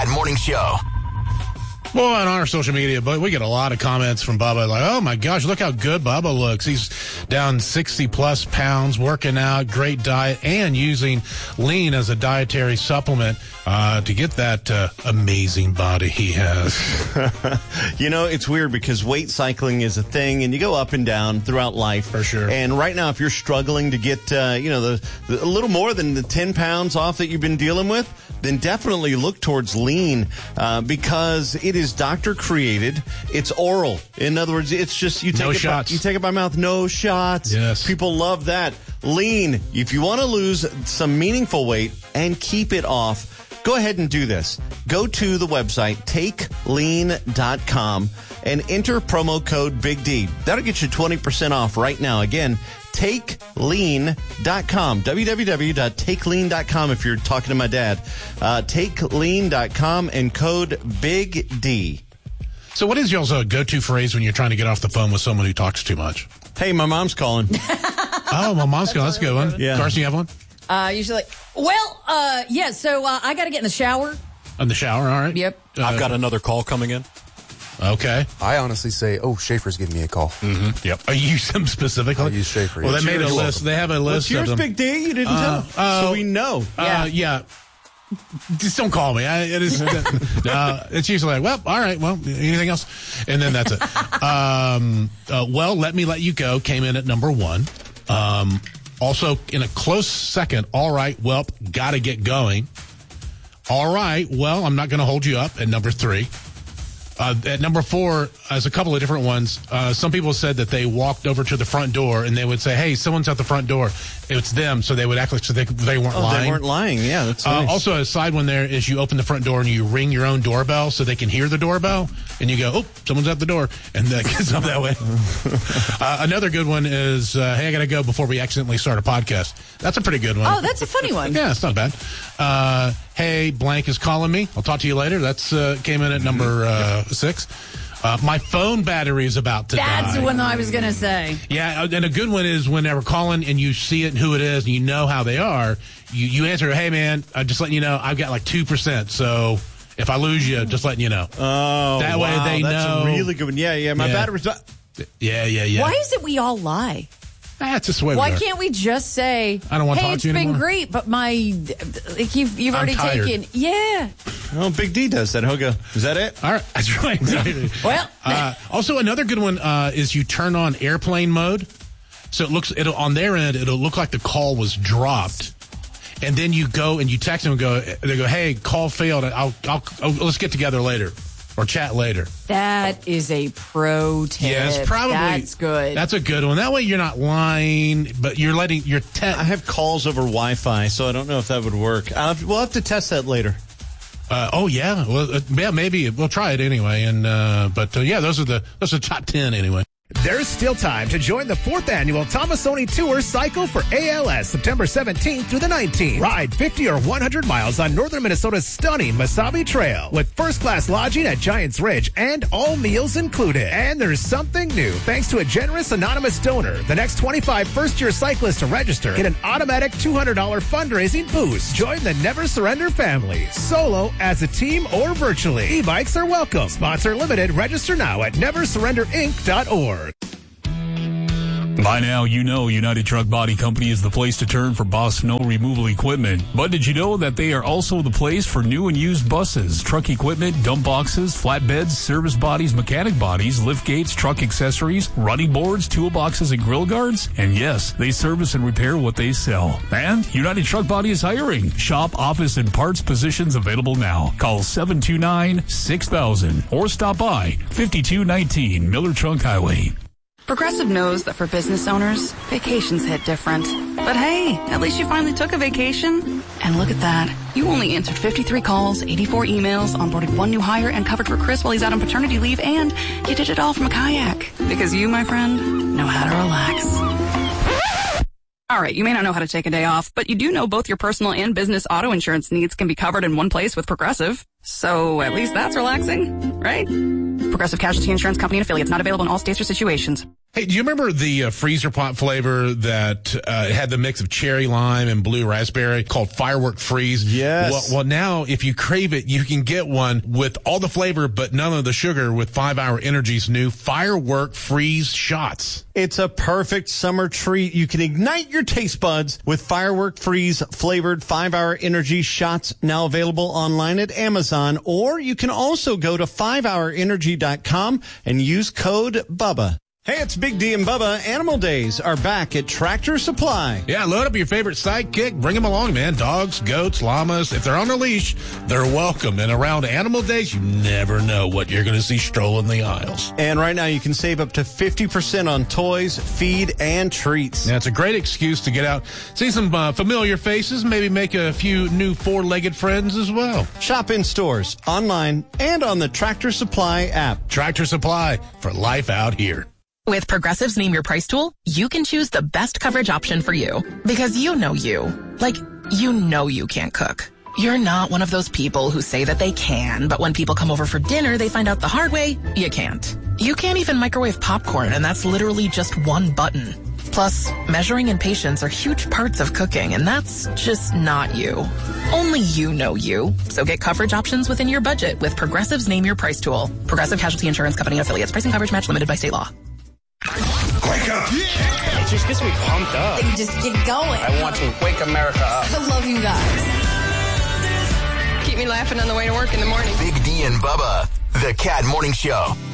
Chad Morning Show. Well, on our social media, but we get a lot of comments from Bubba like, oh my gosh, look how good Bubba looks. He's down 60 plus pounds, working out, great diet, and using lean as a dietary supplement to get that amazing body he has. You know, it's weird because weight cycling is a thing and you go up and down throughout life. For sure. And right now, if you're struggling to get, a little more than the 10 pounds off that you've been dealing with, then definitely look towards lean because it is doctor created. It's oral. In other words, it's just you take it by mouth, no shots. Yes. People love that. Lean. If you want to lose some meaningful weight and keep it off, go ahead and do this. Go to the website takelean.com and enter promo code Big D. That'll get you 20% off right now. Again, takelean.com. www.takelean.com if you're talking to my dad. Takelean.com and code Big D. So what is y'all's go-to phrase when you're trying to get off the phone with someone who talks too much? Hey, my mom's calling. Oh, my mom's calling. That's a good one. Yeah. Carson, you have one? Usually, so I got to get in the shower. In the shower, all right. Yep. I've got another call coming in. Okay. I honestly say, Schaefer's giving me a call. Mm-hmm. Yep. Are you use them specifically? I use Schaefer. Well, they made a You're list. welcome. They have a list What's yours, of them. Big D? You didn't tell. So we know. Yeah. Just don't call me. It's usually like, well, all right, well, anything else? And then that's it. Well, let me let you go came in at number one. Also, in a close second, all right, well, got to get going. All right, well, I'm not going to hold you up at number three. At number four, there's a couple of different ones. Some people said that they walked over to the front door and they would say, hey, someone's at the front door. It's them. So they would act like they weren't lying. They weren't lying. Yeah, that's nice. Also, a side one there is you open the front door and you ring your own doorbell so they can hear the doorbell. And you go, oh, someone's at the door. And that gets up that way. Another good one is, hey, I got to go before we accidentally start a podcast. That's a pretty good one. Oh, that's a funny one. Yeah, it's not bad. Hey, blank is calling me. I'll talk to you later. That's came in at number 6. My phone battery is about to die. That's the one I was going to say. Yeah, and a good one is when they're calling and you see it and who it is and you know how they are. You answer, hey, man, just letting you know, I've got like 2%. So if I lose you, just letting you know. Oh, that way they know. That's a really good one. Yeah, my battery's... Yeah. Why is it we all lie? That's just the way we Why are. can't we just say, I don't want to hey, talk to you it's been anymore. great, but you've already tired. taken. Yeah. Oh, Big D does that. He'll go, is that it? All right, that's right. Well. Also, another good one is you turn on airplane mode. So it'll on their end, it'll look like the call was dropped. And then you go and you text them and they go, hey, call failed. Let's get together later or chat later. That is a pro tip. Yes, probably. That's good. That's a good one. That way you're not lying, but you're letting your I have calls over Wi-Fi, so I don't know if that would work. We'll have to test that later. Oh yeah, well maybe we'll try it anyway. And those are the top 10 anyway. There's still time to join the 4th annual Tomasoni Tour Cycle for ALS, September 17th through the 19th. Ride 50 or 100 miles on northern Minnesota's stunning Mesabi Trail with first-class lodging at Giants Ridge and all meals included. And there's something new. Thanks to a generous anonymous donor, the next 25 first-year cyclists to register get an automatic $200 fundraising boost. Join the Never Surrender family, solo, as a team, or virtually. E-bikes are welcome. Sponsor limited. Register now at neversurrenderinc.org. By now, you know United Truck Body Company is the place to turn for Boss snow removal equipment. But did you know that they are also the place for new and used buses, truck equipment, dump boxes, flatbeds, service bodies, mechanic bodies, lift gates, truck accessories, running boards, toolboxes, and grill guards? And yes, they service and repair what they sell. And United Truck Body is hiring. Shop, office, and parts positions available now. Call 729-6000 or stop by 5219 Miller Trunk Highway. Progressive knows that for business owners, vacations hit different. But hey, at least you finally took a vacation. And look at that. You only answered 53 calls, 84 emails, onboarded 1 new hire, and covered for Chris while he's out on paternity leave, and you did it all from a kayak. Because you, my friend, know how to relax. All right, you may not know how to take a day off, but you do know both your personal and business auto insurance needs can be covered in one place with Progressive. So at least that's relaxing, right? Progressive Casualty Insurance Company and affiliates, not available in all states or situations. Hey, do you remember the freezer pot flavor that had the mix of cherry lime and blue raspberry called Firework Freeze? Yes. Well, now if you crave it, you can get one with all the flavor but none of the sugar with 5 Hour Energy's new Firework Freeze shots. It's a perfect summer treat. You can ignite your taste buds with Firework Freeze flavored 5 Hour Energy shots, now available online at Amazon, or you can also go to 5hourenergy.com and use code BUBBA. Hey, it's Big D and Bubba. Animal Days are back at Tractor Supply. Yeah, load up your favorite sidekick. Bring them along, man. Dogs, goats, llamas. If they're on a leash, they're welcome. And around Animal Days, you never know what you're going to see strolling the aisles. And right now, you can save up to 50% on toys, feed, and treats. Yeah, it's a great excuse to get out, see some familiar faces, maybe make a few new four-legged friends as well. Shop in stores, online, and on the Tractor Supply app. Tractor Supply, for life out here. With Progressive's Name Your Price tool, you can choose the best coverage option for you. Because you know you. Like, you know you can't cook. You're not one of those people who say that they can, but when people come over for dinner, they find out the hard way, you can't. You can't even microwave popcorn, and that's literally just one button. Plus, measuring and patience are huge parts of cooking, and that's just not you. Only you know you. So get coverage options within your budget with Progressive's Name Your Price tool. Progressive Casualty Insurance Company affiliates. Pricing coverage match limited by state law. Wake up! Yeah. It just gets me pumped up. They just get going. I want to wake America up. I love you guys. Keep me laughing on the way to work in the morning. Big D and Bubba, the Cat Morning Show.